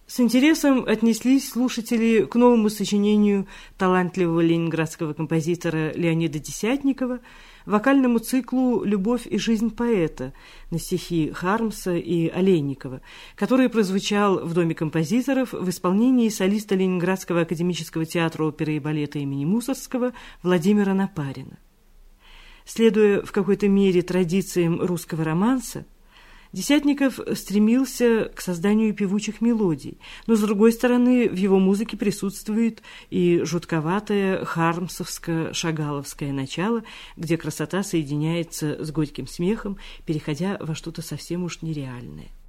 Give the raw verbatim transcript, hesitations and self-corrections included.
С интересом отнеслись слушатели к новому сочинению талантливого ленинградского композитора Леонида Десятникова, вокальному циклу «Любовь и жизнь поэта» на стихи Хармса и Олейникова, который прозвучал в Доме композиторов в исполнении солиста Ленинградского академического театра оперы и балета имени Мусоргского Владимира Напарина. Следуя в какой-то мере традициям русского романса, Десятников стремился к созданию певучих мелодий, но, с другой стороны, в его музыке присутствует и жутковатое хармсовско-шагаловское начало, где красота соединяется с горьким смехом, переходя во что-то совсем уж нереальное.